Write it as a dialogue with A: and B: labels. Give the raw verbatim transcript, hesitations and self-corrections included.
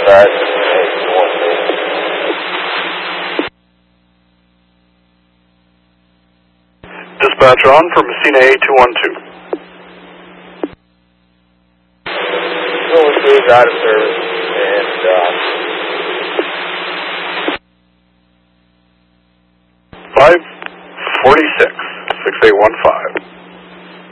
A: Right.
B: Dispatch on for Messina A two one two.
A: two one two is out of service, and uh,
B: five forty-six, six eight one five.